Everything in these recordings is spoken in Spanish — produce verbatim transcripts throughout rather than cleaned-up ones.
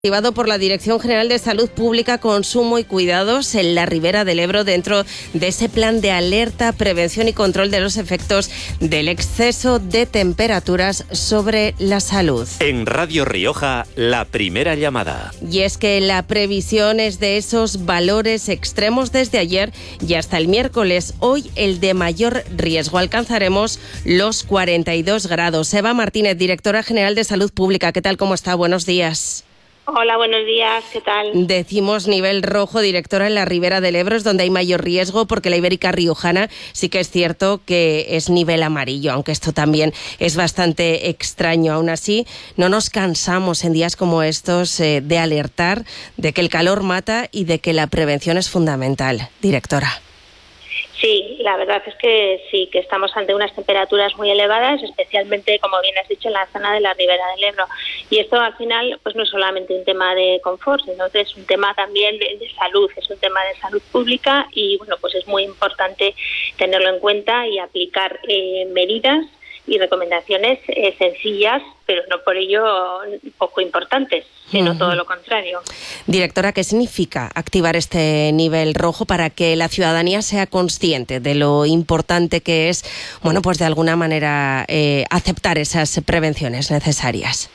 Activado por la Dirección General de Salud Pública, Consumo y Cuidados en la Ribera del Ebro dentro de ese plan de alerta, prevención y control de los efectos del exceso de temperaturas sobre la salud. En Radio Rioja, la primera llamada. Y es que la previsión es de esos valores extremos desde ayer y hasta el miércoles. Hoy el de mayor riesgo. Alcanzaremos los cuarenta y dos grados. Eva Martínez, Directora General de Salud Pública. ¿Qué tal? ¿Cómo está? Buenos días. Hola, buenos días, ¿qué tal? Decimos nivel rojo, directora, en la Ribera del Ebro es donde hay mayor riesgo, porque la Ibérica Riojana sí que es cierto que es nivel amarillo, aunque esto también es bastante extraño. Aún así, no nos cansamos en días como estos eh, de alertar de que el calor mata y de que la prevención es fundamental. Directora. Sí, la verdad es que sí, que estamos ante unas temperaturas muy elevadas, especialmente, como bien has dicho, en la zona de la Ribera del Ebro. Y esto al final pues no es solamente un tema de confort, sino que es un tema también de, de salud, es un tema de salud pública y bueno, pues es muy importante tenerlo en cuenta y aplicar eh, medidas y recomendaciones eh, sencillas, pero no por ello poco importantes, sino uh-huh. todo lo contrario. Directora, ¿qué significa activar este nivel rojo para que la ciudadanía sea consciente de lo importante que es, bueno, pues de alguna manera eh, aceptar esas prevenciones necesarias?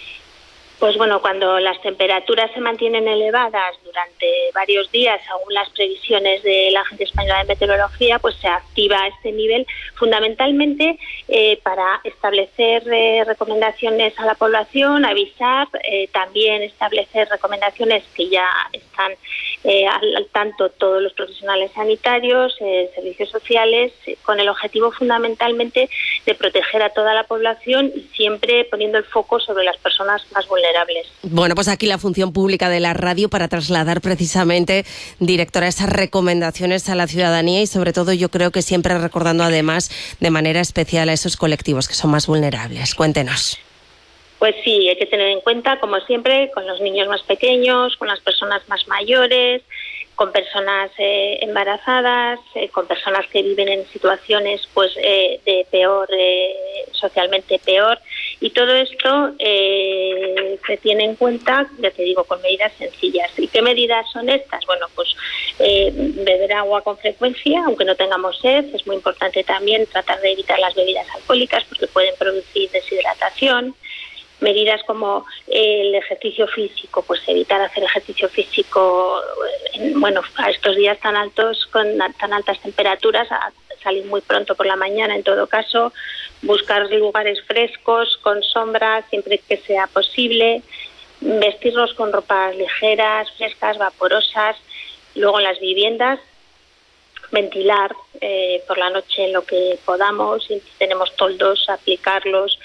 Pues bueno, cuando las temperaturas se mantienen elevadas durante varios días, según las previsiones de la Agencia Española de Meteorología, pues se activa este nivel fundamentalmente eh, para establecer eh, recomendaciones a la población, avisar, eh, también establecer recomendaciones que ya están eh, al, al tanto todos los profesionales sanitarios, eh, servicios sociales, eh, con el objetivo fundamentalmente de proteger a toda la población y siempre poniendo el foco sobre las personas más vulnerables. Bueno, pues aquí la función pública de la radio para trasladar precisamente, directora, esas recomendaciones a la ciudadanía y sobre todo yo creo que siempre recordando además de manera especial a esos colectivos que son más vulnerables. Cuéntenos. Pues sí, hay que tener en cuenta, como siempre, con los niños más pequeños, con las personas más mayores, con personas eh, embarazadas, eh, con personas que viven en situaciones pues eh, de peor, eh, socialmente peor, y todo esto eh, se tiene en cuenta, ya te digo, con medidas sencillas. ¿Y qué medidas son estas? Bueno, pues eh, beber agua con frecuencia, aunque no tengamos sed. Es muy importante también tratar de evitar las bebidas alcohólicas porque pueden producir deshidratación. Medidas como el ejercicio físico, pues evitar hacer ejercicio físico, bueno, a estos días tan altos, con tan altas temperaturas, a salir muy pronto por la mañana en todo caso, buscar lugares frescos, con sombra, siempre que sea posible, vestirnos con ropas ligeras, frescas, vaporosas, luego en las viviendas, ventilar eh, por la noche lo que podamos, si tenemos toldos, aplicarlos.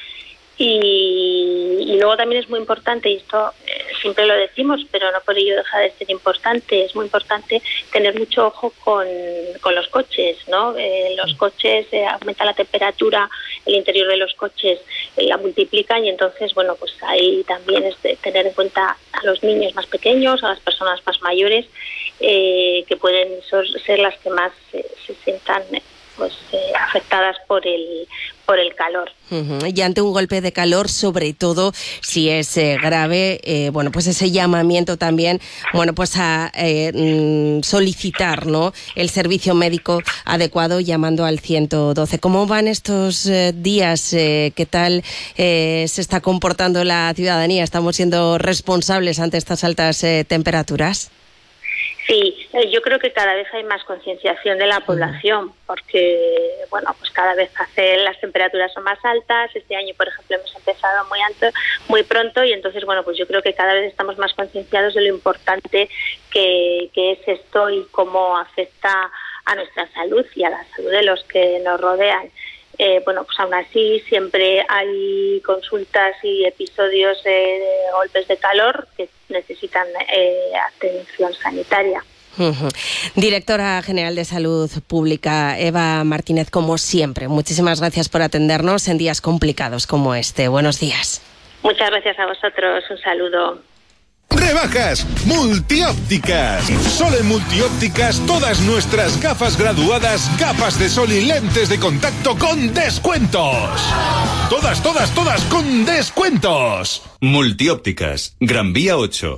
Y, y luego también es muy importante, y esto eh, siempre lo decimos, pero no por ello deja de ser importante, es muy importante tener mucho ojo con, con los coches, ¿no? Eh, los coches eh, aumenta la temperatura, el interior de los coches eh, la multiplican y entonces, bueno, pues ahí también es de tener en cuenta a los niños más pequeños, a las personas más mayores, eh, que pueden ser las que más eh, se sientan pues eh, afectadas por el por el calor. Uh-huh. Y ante un golpe de calor, sobre todo si es eh, grave, eh, bueno, pues ese llamamiento también, bueno, pues a eh, mm, solicitar, ¿no?, el servicio médico adecuado llamando al ciento doce. ¿Cómo van estos eh, días? Eh, ¿Qué tal eh, se está comportando la ciudadanía? ¿Estamos siendo responsables ante estas altas eh, temperaturas? Sí, yo creo que cada vez hay más concienciación de la población porque, bueno, pues cada vez hace, las temperaturas son más altas. Este año, por ejemplo, hemos empezado muy alto, muy pronto y entonces, bueno, pues yo creo que cada vez estamos más concienciados de lo importante que, que es esto y cómo afecta a nuestra salud y a la salud de los que nos rodean. Eh, bueno, pues aún así siempre hay consultas y episodios de, de golpes de calor que necesitan eh, atención sanitaria. Uh-huh. Directora General de Salud Pública, Eva Martínez, como siempre, muchísimas gracias por atendernos en días complicados como este. Buenos días. Muchas gracias a vosotros. Un saludo. Rebajas Multiópticas. Solo en Multiópticas todas nuestras gafas graduadas, gafas de sol y lentes de contacto con descuentos. Todas, todas, todas con descuentos. Multiópticas, Gran Vía ocho.